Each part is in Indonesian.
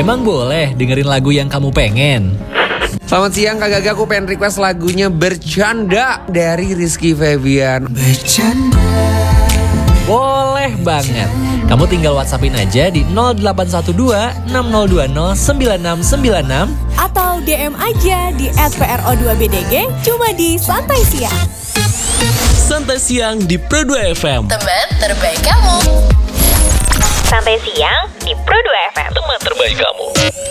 Emang boleh dengerin lagu yang kamu pengen? Selamat siang Kak Gaga, aku pengen request lagunya Bercanda dari Rizky Febian. Bercanda. Boleh banget. Kamu tinggal WhatsAppin aja di 0812 6020 9696 atau DM aja di @pro2bdg cuma di Santai Siang. Santai Siang di Pro 2 FM. Teman terbaik kamu. Santai Siang di Pro 2 FM. Teman terbaik kamu.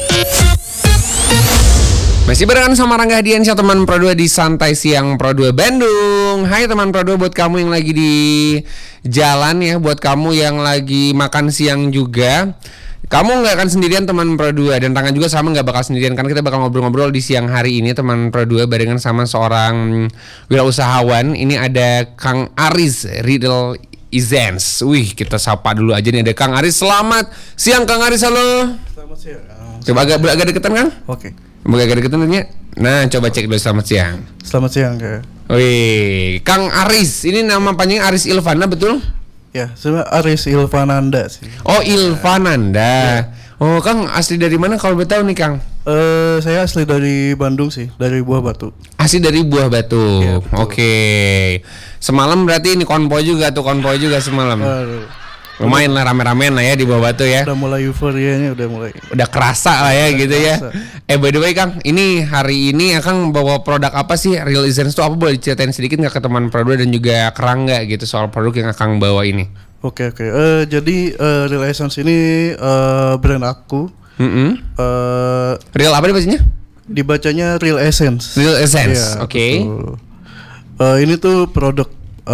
Masih barengan sama Rangga Hadiansyah, teman Pro 2 di Santai Siang Pro 2 Bandung. Hai teman Pro 2, buat kamu yang lagi di jalan ya, buat kamu yang lagi makan siang juga, kamu gak akan sendirian teman Pro 2. Dan Rangga juga sama gak bakal sendirian, karena kita bakal ngobrol-ngobrol di siang hari ini teman Pro 2 barengan sama seorang wirausahawan. Ini ada Kang Aris Riddle Izens. Wih, kita sapa dulu aja nih, ada Kang Aris. Selamat siang Kang Aris, halo. Selamat siang. Coba agak deketan Kang. Oke. Agak deketan ya. Nah, coba cek dulu. Selamat siang. Selamat siang Kak. Wih, Kang Aris. Ini nama panjangnya Aris Ilvana, betul? Ya, sebenarnya Aris Ilvananda sih. Oh, Ilvananda. Oh, Kang asli dari mana kalau boleh tahu nih, Kang? Saya asli dari Bandung sih, dari Buah Batu. Asli dari Buah Batu. Ya, betul. Oke. Semalam berarti ini konvoy juga semalam. Lumayan lah, rame-ramean lah ya di Buah Batu ya. Udah mulai euforianya, Udah kerasa lah ya gitu kerasa. ya. By the way Kang, ini hari ini Akang bawa produk apa sih? Real Essence itu apa, boleh diceritain sedikit nggak ke teman Pro 2 dan juga Kerangga gitu soal produk yang Akang bawa ini? Oke. Jadi Real Essence ini brand aku. Real apa nih bacanya? Dibacanya Real Essence. Real Essence, Ya, oke. betul. Ini tuh produk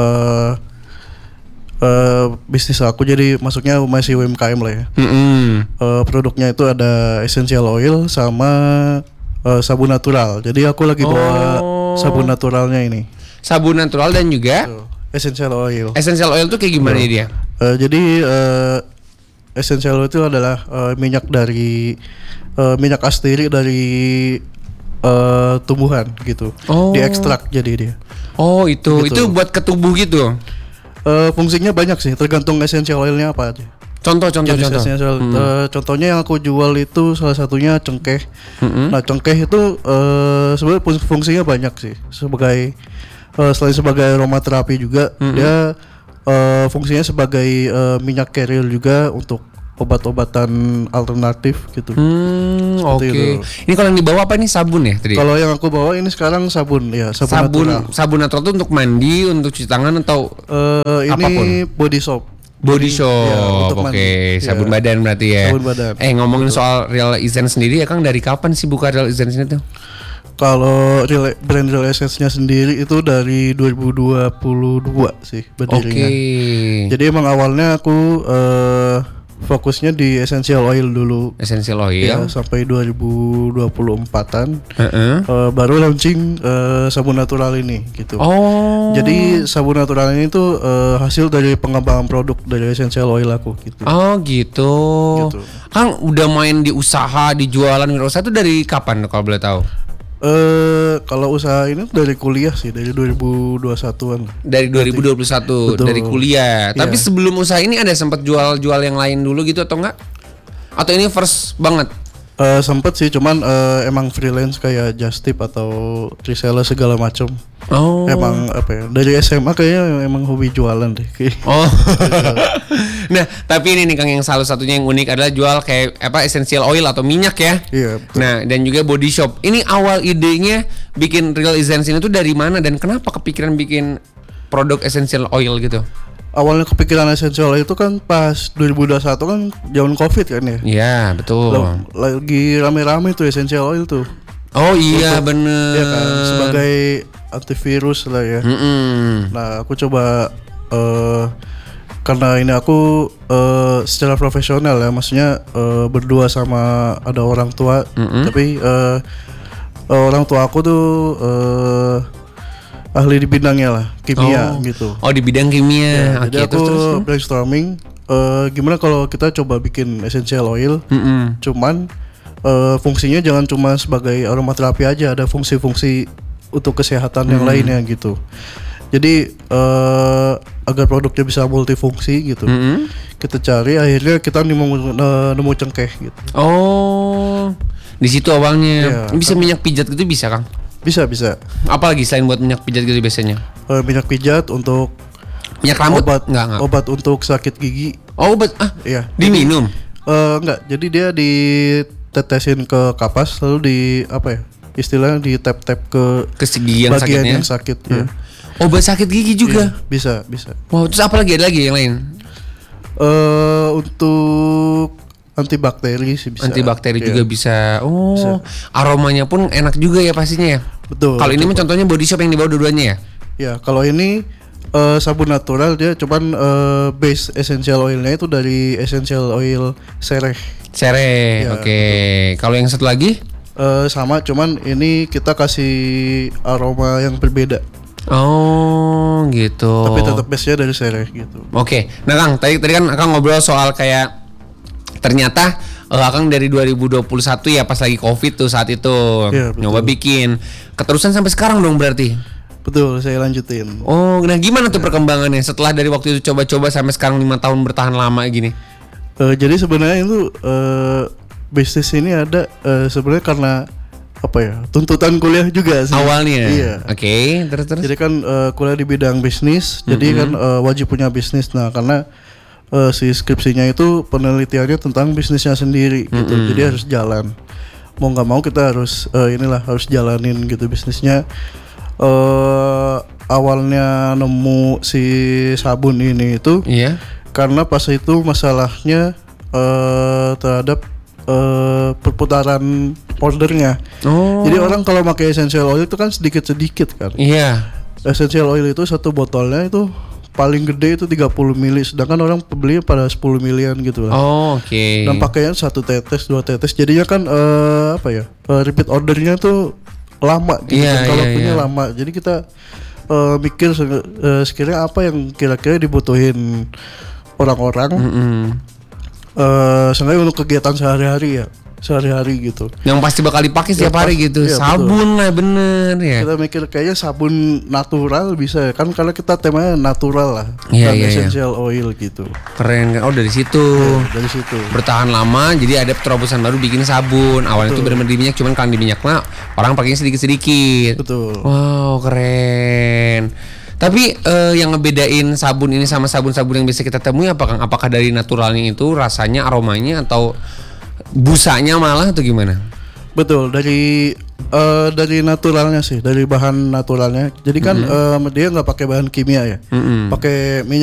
bisnis aku, jadi masuknya masih UMKM lah ya. Produknya itu ada essential oil sama sabun natural. Jadi aku lagi bawa sabun naturalnya ini. Sabun natural dan juga Essential oil. essential oil tuh kayak gimana nih dia? Jadi essential oil itu adalah minyak dari minyak astiri dari tumbuhan gitu. Diekstrak jadi dia. Oh itu Gitu. buat ke tubuh gitu. Fungsinya banyak sih, tergantung essential oilnya apa aja. Contoh. Contohnya yang aku jual itu salah satunya cengkeh. Nah cengkeh itu sebenarnya fungsinya banyak sih. Sebagai selain sebagai aromaterapi juga, dia fungsinya sebagai minyak carrier juga untuk obat-obatan alternatif gitu. Oke. itu. Ini kalau yang dibawa apa nih, sabun ya tadi? Kalau yang aku bawa ini sekarang sabun ya, natural. Sabun natural tuh untuk mandi, untuk cuci tangan atau Ini apapun? body soap. Body soap. Ya, untuk Oke, mandi. sabun Ya. badan berarti ya. Sabun badan. Ngomongin soal Real Essence sendiri ya Kang, dari kapan sih buka Real Essence ini tuh? Kalau brand Real Essence-nya sendiri itu dari 2022 sih berdirinya. Oke. Jadi emang awalnya aku fokusnya di essential oil dulu. Essential oil. Ya, sampai 2024-an. Baru launching sabun natural ini gitu. Oh. Jadi sabun natural ini tuh hasil dari pengembangan produk dari essential oil aku gitu. Oh gitu. Gitu. Kang udah main di usaha, di jualan wirausaha itu dari kapan kalau boleh tahu? Kalau usaha ini dari kuliah sih, dari 2021-an. Dari 2021. Betul. Dari kuliah. Iya. Tapi sebelum usaha ini ada sempat jual yang lain dulu gitu atau enggak? Atau ini first banget? Sempet sih, cuman emang freelance kayak just tip atau reseller segala macam. Oh. Emang apa ya? Dari SMA kayaknya emang hobi jualan deh. Oh. Nah, tapi ini nih Kang, yang salah satunya yang unik adalah jual kayak essential oil atau minyak ya. Iya, betul. Nah, dan juga body shop. Ini awal idenya bikin Real Essence ini tuh dari mana dan kenapa kepikiran bikin produk essential oil gitu? Awalnya kepikiran essential oil itu kan pas 2021 kan zaman Covid kan ya. Iya, betul. Lagi rame-rame tuh essential oil tuh. Oh iya, bener. Iya kan, sebagai antivirus lah ya. Nah, aku coba karena ini aku secara profesional ya, maksudnya berdua sama ada orang tua, tapi orang tua aku tuh ahli di bidangnya lah, kimia gitu. Oh, di bidang kimia. Ya, jadi aku brainstorming gimana kalau kita coba bikin essential oil, cuman fungsinya jangan cuma sebagai aromaterapi aja, ada fungsi-fungsi untuk kesehatan yang lainnya gitu. Jadi agar produknya bisa multifungsi gitu. Kita cari, akhirnya kita nemu cengkeh gitu. Oh, Di situ awalnya. Iya. Bisa minyak pijat gitu bisa, Kang? Bisa. Apalagi selain buat minyak pijat gitu biasanya? Minyak pijat untuk Minyak rambut? obat, Enggak. obat untuk sakit gigi. Oh, obat. Iya. Diminum. Enggak, jadi dia ditetesin ke kapas lalu di apa ya? Istilahnya di tap-tap ke Segi yang bagian sakitnya. yang sakit ya. Obat sakit gigi juga. Iya, bisa. Wow, terus apa lagi? Ada lagi yang lain? Untuk antibakteri sih bisa. Antibakteri Iya. juga bisa. Oh, aromanya pun enak juga ya pastinya ya. Betul. Kalau ini mah contohnya Body Shop yang dibawa dua-duanya ya. Ya, kalau ini sabun natural dia cuman base essential oilnya itu dari essential oil sereh. Sereh. Ya, Oke. Kalau yang satu lagi? Sama cuman ini kita kasih aroma yang berbeda. Oh, gitu. Tapi tetap base-nya dari sereh gitu. Oke. Nah, Kang, tadi kan Akang ngobrol soal kayak ternyata Akang dari 2021 ya pas lagi Covid tuh saat itu Iya, betul. nyoba bikin. Keterusan sampai sekarang dong berarti. Betul, saya lanjutin. Oh, nah gimana tuh perkembangannya setelah dari waktu itu coba-coba sampai sekarang 5 tahun bertahan lama gini? Jadi sebenarnya itu bisnis ini ada sebenarnya karena apa ya, tuntutan kuliah juga sih. Awalnya. Iya. Oke, terus. Jadi kan kuliah di bidang bisnis, jadi kan wajib punya bisnis. Nah, karena si skripsinya itu penelitiannya tentang bisnisnya sendiri gitu. Jadi harus jalan. Mau nggak mau kita harus harus jalanin gitu bisnisnya. Awalnya nemu si sabun ini itu Iya. karena pas itu masalahnya terhadap perputaran ordernya. Oh. Jadi orang kalau pakai essential oil itu kan sedikit-sedikit kan. Iya. Essential oil itu satu botolnya itu paling gede itu 30 mili, sedangkan orang beli pada 10 milian gitu lah. Oh, oke. Dan pakainya 1 tetes, 2 tetes. Jadinya kan repeat ordernya tuh lama gitu. Iya, Kalau iya, punya iya. lama. Jadi kita mikir sekiranya apa yang kira-kira dibutuhin orang-orang. Seenggaknya untuk kegiatan sehari-hari gitu. Yang pasti bakal dipakai setiap hari gitu. Iya, Sabun lah bener ya. Kita mikir kayaknya sabun natural bisa kan, karena kita temanya natural lah, Iya, bukan iya, iya. essential oil gitu. Keren kan. Oh, dari situ. Dari situ. Bertahan lama, jadi ada terobosan baru bikin sabun. Awalnya tuh bener-bener di minyak, cuman kalau di minyak mah orang pakainya sedikit-sedikit. Betul. Wow, keren. Tapi yang ngebedain sabun ini sama sabun-sabun yang biasa kita temui apa, Kang? Apakah dari naturalnya itu rasanya, aromanya, atau busanya malah atau gimana? Betul, dari naturalnya sih, dari bahan naturalnya. Jadi kan dia nggak pakai bahan kimia ya, pakai minyak